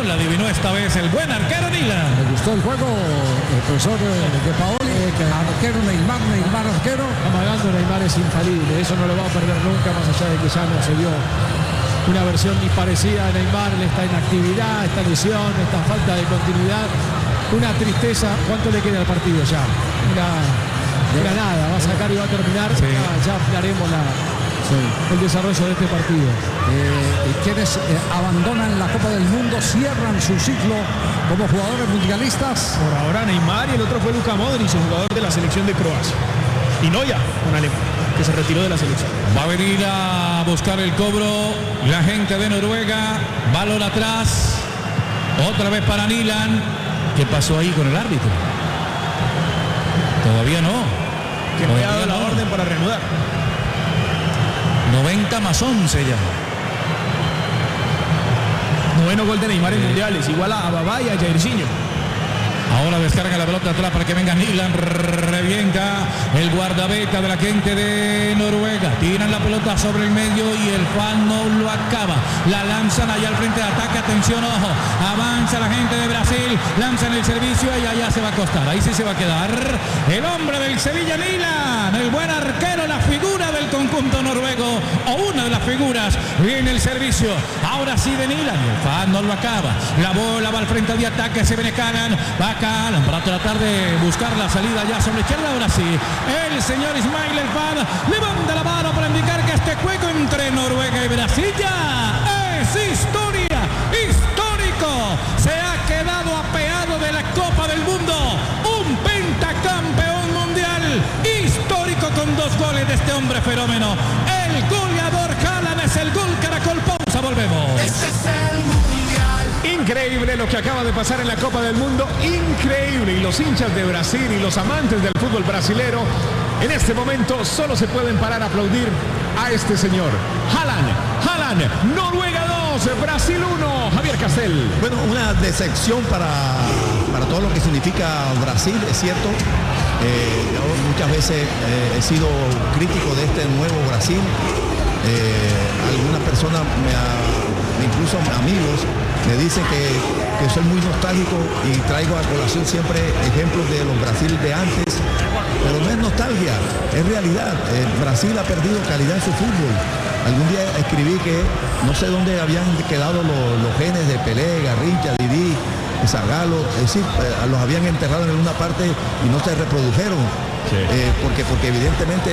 la adivinó esta vez el buen arquero Nilan. Me gustó el juego, el profesor de Paoli, arquero Neymar arquero. Amagando, Neymar es infalible, eso no lo va a perder nunca, más allá de que ya no se vio una versión ni parecida a Neymar, esta inactividad, esta lesión, esta falta de continuidad, una tristeza. ¿Cuánto le queda al partido ya? Una nada, va a sacar y va a terminar. Sí. Ya hablaremos el desarrollo de este partido. Quienes abandonan la Copa del Mundo, cierran su ciclo como jugadores mundialistas. Por ahora Neymar, y el otro fue Luka Modric, el jugador de la selección de Croacia. Y Neuer, con Alemania, que se retiró de la selección. Va a venir a buscar el cobro la gente de Noruega. Balón atrás. Otra vez para Nilan. ¿Qué pasó ahí con el árbitro? Todavía no. Que no había dado la orden para reanudar. 90 más 11 ya. Noveno gol de Neymar en mundiales. Igual a Babá y a Jairzinho. Ahora descarga la pelota atrás para que venga Nilan. Revienta el guardameta de la gente de Noruega. Tiran la pelota sobre el medio y el fan no lo acaba. La lanzan allá al frente de ataque. Atención, ojo. Avanza la gente de Brasil. Lanzan el servicio y allá se va a acostar. Ahí sí se va a quedar el hombre del Sevilla, Nilan. El buen arquero, la figura del conjunto noruego. O una de las figuras. Viene el servicio. Ahora sí de Nilan. Y el fan no lo acaba. La bola va al frente de ataque. Se viene Kanan. Va Kanan para tratar de buscar la salida ya sobre la izquierda. Ahora sí, el señor Ismail El Fan levanta la mano para indicar que este juego entre Noruega y Brasil ya es historia, histórico. Se ha quedado apeado de la Copa del Mundo, un pentacampeón mundial histórico con 2 goles de este hombre fenómeno. El goleador Haaland es el gol Caracol. Pausa, volvemos. Este es el mundial. Increíble lo que acaba de pasar en la Copa del Mundo, increíble, y los hinchas de Brasil y los amantes del fútbol brasilero en este momento solo se pueden parar a aplaudir a este señor. Haaland, Noruega 2, Brasil 1, Javier Castel. Bueno, una decepción para todo lo que significa Brasil, es cierto. Yo muchas veces he sido crítico de este nuevo Brasil. Algunas personas, incluso amigos, me dicen que soy muy nostálgico y traigo a colación siempre ejemplos de los Brasil de antes, pero no es nostalgia, es realidad. Brasil ha perdido calidad en su fútbol. Algún día escribí que no sé dónde habían quedado los genes de Pelé, Garrincha, Didi, Zagallo, es decir, los habían enterrado en alguna parte y no se reprodujeron. Sí. Porque evidentemente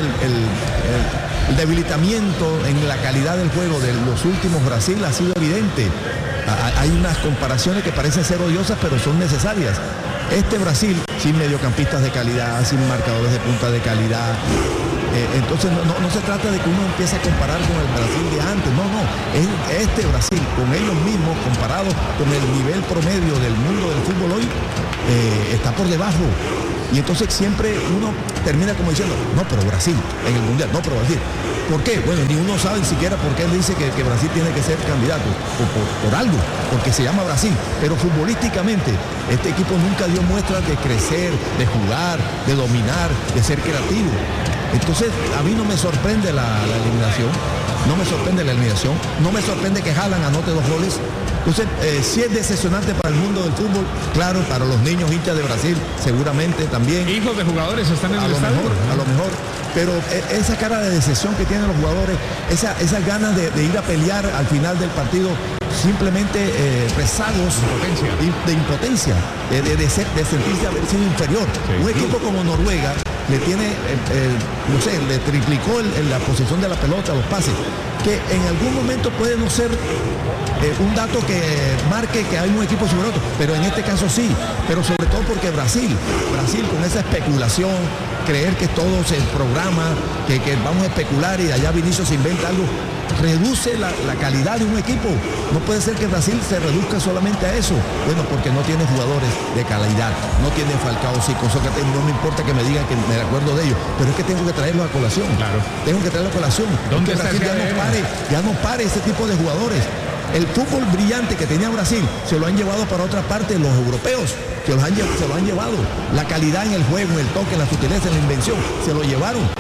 el debilitamiento en la calidad del juego de los últimos Brasil ha sido evidente. Hay unas comparaciones que parecen ser odiosas, pero son necesarias. Este Brasil, sin mediocampistas de calidad, sin marcadores de punta de calidad, entonces no se trata de que uno empiece a comparar con el Brasil de antes, no, es este Brasil, con ellos mismos, comparado con el nivel promedio del mundo del fútbol hoy, está por debajo. Y entonces siempre uno termina como diciendo, no, pero Brasil, en el Mundial, no, pero Brasil. ¿Por qué? Bueno, ni uno sabe ni siquiera por qué él dice que Brasil tiene que ser candidato, por algo, porque se llama Brasil. Pero futbolísticamente, este equipo nunca dio muestras de crecer, de jugar, de dominar, de ser creativo. Entonces, a mí no me sorprende la eliminación, no me sorprende la eliminación, no me sorprende que Haaland anote 2 goles. Entonces, sí es decepcionante para el mundo del fútbol, claro, para los niños hinchas de Brasil, seguramente también. Hijos de jugadores están en el estadio. A lo mejor, pero esa cara de decepción que tienen los jugadores, esas ganas de ir a pelear al final del partido, simplemente rezagos de impotencia, de sentirse haber sido inferior. Sí. Un equipo como Noruega le tiene, le triplicó la posesión de la pelota, los pases, que en algún momento puede no ser un dato que marque que hay un equipo sobre otro, pero en este caso sí, pero sobre todo porque Brasil con esa especulación, creer que todo se programa, que vamos a especular y allá Vinicius se inventa algo, reduce la calidad de un equipo. No puede ser que Brasil se reduzca solamente a eso. Bueno, porque no tiene jugadores de calidad, no tiene Falcao, Zico, Sócrates, no me importa que me digan que me acuerdo de ellos, pero es que tengo que traerlos a colación. Claro. Tengo que traerlos a colación. ¿Dónde está Brasil ya no pare ese tipo de jugadores. El fútbol brillante que tenía Brasil se lo han llevado para otra parte los europeos, se lo han llevado. La calidad en el juego, en el toque, en la sutileza, en la invención, se lo llevaron.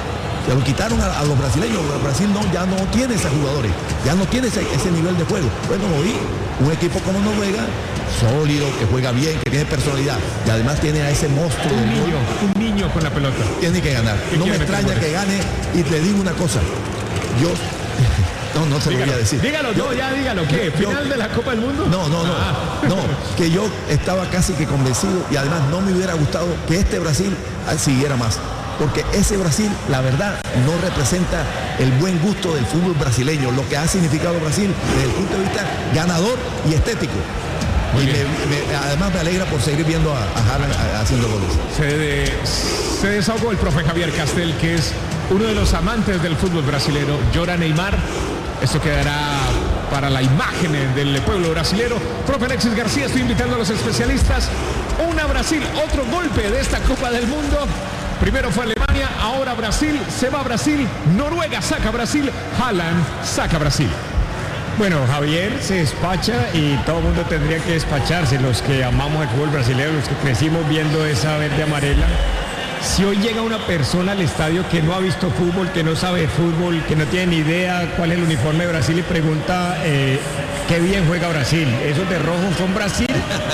Se lo quitaron a los brasileños. Brasil ya no tiene esos jugadores, ya no tiene ese nivel de juego. Bueno, hoy un equipo como Noruega, sólido, que juega bien, que tiene personalidad y además tiene a ese monstruo. Un niño con la pelota. Tiene que ganar. No me extraña que gane, y le digo una cosa. Yo... No se lo voy a decir. Dígalo, dígalo. ¿Qué? ¿Final de la Copa del Mundo? No, que yo estaba casi que convencido y además no me hubiera gustado que este Brasil siguiera más. Porque ese Brasil, la verdad, no representa el buen gusto del fútbol brasileño, lo que ha significado Brasil desde el punto de vista ganador y estético. Además me alegra por seguir viendo a Haaland haciendo goles. Se desahogó el profe Javier Castel, que es uno de los amantes del fútbol brasilero. Llora Neymar. Esto quedará para la imagen del pueblo brasilero. Profe Alexis García, estoy invitando a los especialistas. Una Brasil, otro golpe de esta Copa del Mundo. Primero fue Alemania, ahora Brasil. Se va Brasil, Noruega saca Brasil, Haaland saca Brasil. Bueno, Javier se despacha y todo el mundo tendría que despacharse. Los que amamos el fútbol brasileño, los que crecimos viendo esa verde amarela. Si hoy llega una persona al estadio que no ha visto fútbol, que no sabe de fútbol, que no tiene ni idea cuál es el uniforme de Brasil y pregunta qué bien juega Brasil, ¿esos de rojo son Brasil?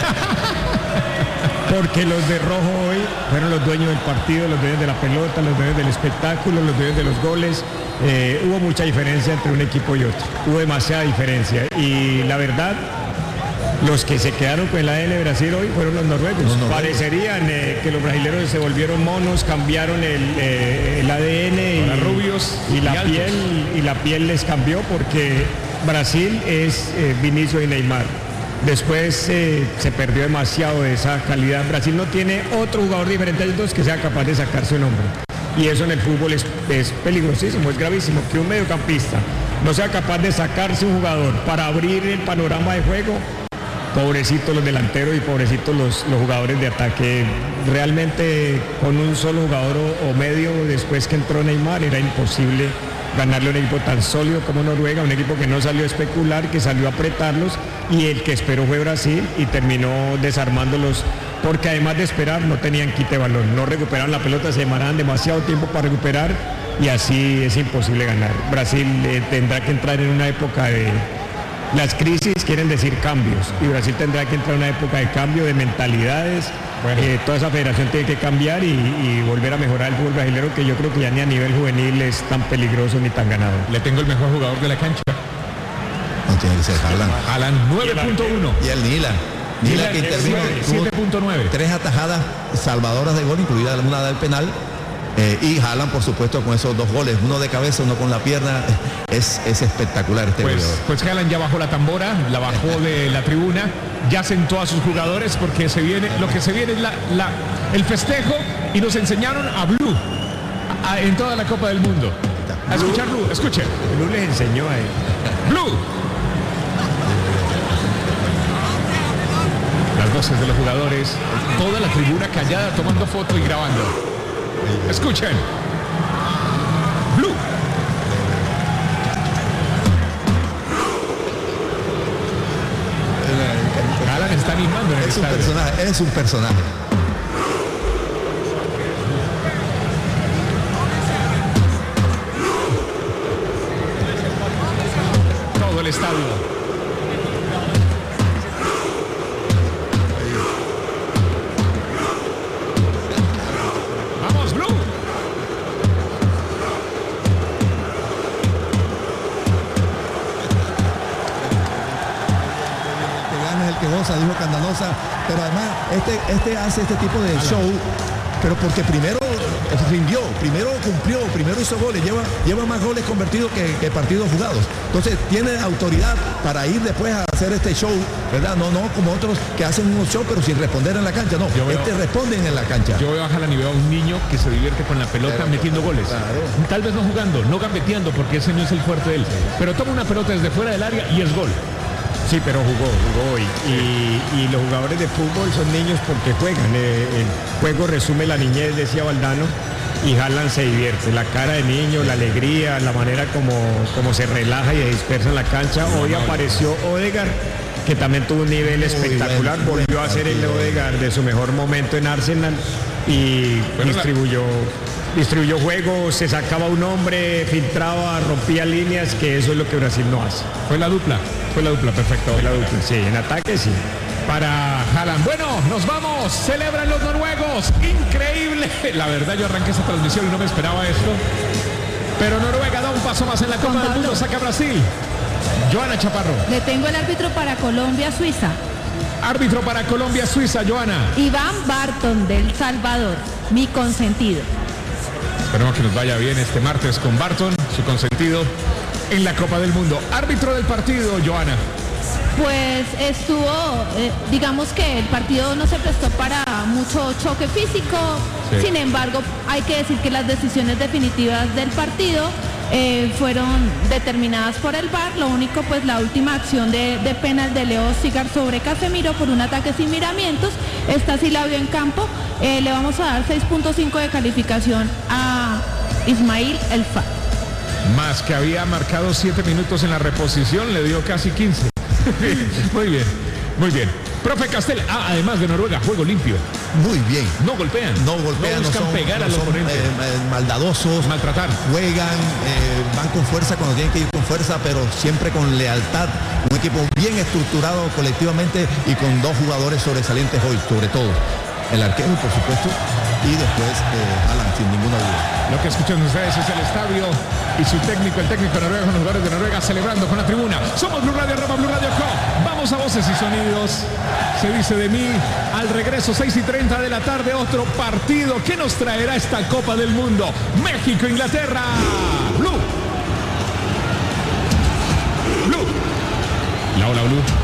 Porque los de rojo hoy fueron los dueños del partido, los dueños de la pelota, los dueños del espectáculo, los dueños de los goles. Hubo mucha diferencia entre un equipo y otro, hubo demasiada diferencia y la verdad, los que se quedaron con el ADN de Brasil hoy fueron los noruegos. Parecerían que los brasileños se volvieron monos, cambiaron el ADN y, rubios y la piel les cambió porque Brasil es Vinicius y Neymar. Después se perdió demasiado de esa calidad. Brasil no tiene otro jugador diferente a ellos que sea capaz de sacar su nombre. Y eso en el fútbol es peligrosísimo, es gravísimo. Que un mediocampista no sea capaz de sacarse un jugador para abrir el panorama de juego. Pobrecitos los delanteros y pobrecitos los jugadores de ataque. Realmente con un solo jugador o medio después que entró Neymar era imposible ganarle a un equipo tan sólido como Noruega, un equipo que no salió a especular, que salió a apretarlos y el que esperó fue Brasil y terminó desarmándolos porque además de esperar no tenían quite de balón, no recuperaron la pelota, se demoraban demasiado tiempo para recuperar y así es imposible ganar. Brasil tendrá que entrar en una época de... Las crisis quieren decir cambios y Brasil tendrá que entrar en una época de cambio de mentalidades. Toda esa federación tiene que cambiar y volver a mejorar el fútbol brasileño, que yo creo que ya ni a nivel juvenil es tan peligroso ni tan ganador. Le tengo el mejor jugador de la cancha. No tiene que ser Haaland. Haaland 9.1. Y el Nila que intervino 7.9. 3 atajadas salvadoras de gol, incluida una del penal. Y Haaland, por supuesto, con esos 2 goles, uno de cabeza, uno con la pierna, es espectacular este goleador. Pues Haaland ya bajó la tambora, la bajó de la tribuna, ya sentó a sus jugadores porque lo que se viene es el festejo y nos enseñaron a Blue en toda la Copa del Mundo. A escuchar Blue, escuchen. Blue les enseñó a él. Blue. Las voces de los jugadores, toda la tribuna callada tomando foto y grabando. Escuchen. Blue. Haaland está animando en el estadio. Es un personaje. Todo el estadio. Dijo Candanosa, pero además este hace este tipo de show, pero porque primero rindió, primero cumplió, primero hizo goles, lleva más goles convertidos que partidos jugados. Entonces tiene autoridad para ir después a hacer este show, ¿verdad? No como otros que hacen unos shows pero sin responder en la cancha, no, responden en la cancha. Yo veo a Haaland y veo a un niño que se divierte con la pelota metiendo goles. Claro. Tal vez no jugando, no gambeteando porque ese no es el fuerte de él, pero toma una pelota desde fuera del área y es gol. Sí, pero jugó hoy. Y los jugadores de fútbol son niños porque juegan. El juego resume la niñez, decía Valdano, y Haaland se divierte. La cara de niño, la alegría, la manera como se relaja y se dispersa en la cancha. Hoy apareció Odegaard, que también tuvo un nivel espectacular. Volvió a ser el Odegaard de su mejor momento en Arsenal y distribuyó. distribuyó juego, se sacaba un hombre, filtraba, rompía líneas, que eso es lo que Brasil no hace. Fue la dupla, perfecto. Fue la dupla, sí, en ataque sí. Para Haaland. Bueno, nos vamos. Celebran los noruegos. Increíble. La verdad, yo arranqué esa transmisión y no me esperaba esto. Pero Noruega da un paso más en la Copa del Mundo. Saca a Brasil. Joana Chaparro. Le tengo el árbitro para Colombia-Suiza. Árbitro para Colombia-Suiza, Joana. Iván Barton del Salvador. Mi consentido. Esperemos que nos vaya bien este martes con Barton, su consentido en la Copa del Mundo. Árbitro del partido, Joana. Pues estuvo, digamos que el partido no se prestó para mucho choque físico, Sí. Sin embargo hay que decir que las decisiones definitivas del partido fueron determinadas por el VAR. Lo único, pues la última acción de penal de Leo Cigar sobre Casemiro por un ataque sin miramientos, esta sí la vio en campo. Le vamos a dar 6.5 de calificación a Ismail El Fa. Más que había marcado 7 minutos en la reposición, le dio casi 15. Muy bien, muy bien. Profe Castel, además de Noruega, juego limpio. Muy bien. No golpean. No golpean, no buscan pegar al oponente. Maldadosos. Maltratar. Juegan, van con fuerza cuando tienen que ir con fuerza, pero siempre con lealtad. Un equipo bien estructurado colectivamente y con dos jugadores sobresalientes hoy, sobre todo. El arquero, por supuesto, y después Haaland, sin ninguna duda. Lo que escuchan ustedes es el estadio y su técnico, el técnico de Noruega, con los jugadores de Noruega celebrando con la tribuna. Somos Blue Radio, @Blue Radio Co. Vamos a Voces y Sonidos. Se dice de mí. Al regreso, 6:30 de la tarde, otro partido que nos traerá esta Copa del Mundo. México, Inglaterra. Blue. La Ola Blue.